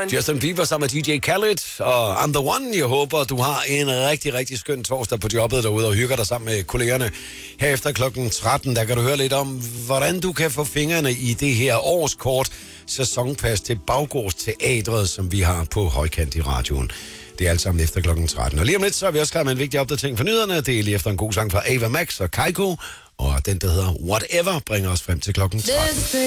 Justin Bieber sammen med DJ Khaled og I'm The One. Jeg håber, du har en rigtig, rigtig skøn torsdag på jobbet derude og hygger dig sammen med kollegerne. Herefter klokken 13, der kan du høre lidt om, hvordan du kan få fingrene i det her årskort sæsonpas til Baggårdsteatret, som vi har på højkant i radioen. Det er alt sammen efter klokken 13. Og lige om lidt, så er vi også klar med en vigtig opdatering for nyhederne. Det er lige efter en god sang fra Ava Max og Keiko. Og den, der hedder Whatever, bringer os frem til klokken 13.